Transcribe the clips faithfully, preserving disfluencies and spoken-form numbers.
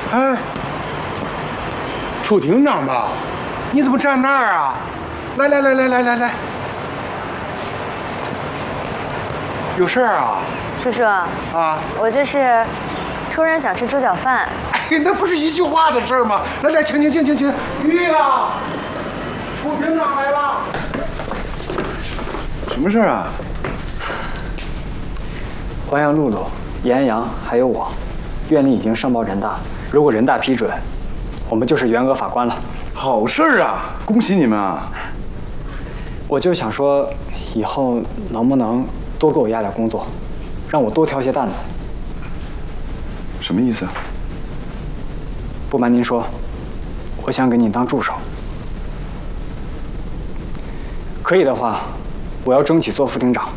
哎，楚厅长吧，你怎么站那儿啊？来来来来来来来，有事儿啊？ 叔叔啊， 我就是突然想吃猪脚饭。 哎，那不是一句话的事儿吗？来来，请请请请请，玉啊，楚厅长来了。 什么事儿啊？ 黄阳、露露、严阳还有我，院里已经上报人大，如果人大批准，我们就是员额法官了。 好事儿啊！恭喜你们啊！ 我就想说，以后能不能多给我压点工作，让我多挑些担子。 什么意思？ 不瞒您说，我想给你当助手。可以的话，我要争取做副厅长。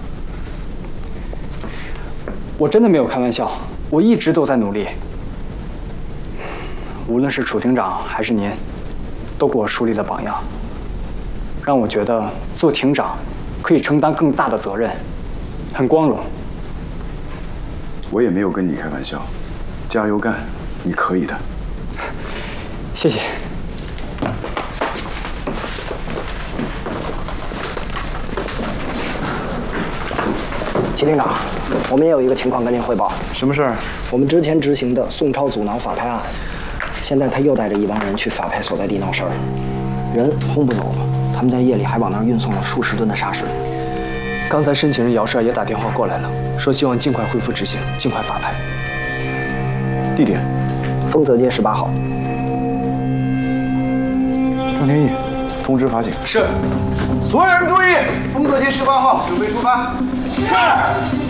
我真的没有开玩笑，我一直都在努力。无论是楚厅长还是您，都给我树立了榜样，让我觉得做厅长可以承担更大的责任，很光荣。 我也没有跟你开玩笑，加油干，你可以的。 谢谢。 齐厅长，我们也有一个情况跟您汇报。 什么事儿？ 我们之前执行的宋超阻挠法拍案，现在他又带着一帮人去法拍所在地闹事儿，人轰不走，他们在夜里还往那儿运送了数十吨的沙石。 刚才申请人姚帅也打电话过来了，说希望尽快恢复执行，尽快法拍。 地点？ 丰泽街十八号。 张天翼，通知法警。 是。所有人注意，丰泽街十八号，准备出发。是。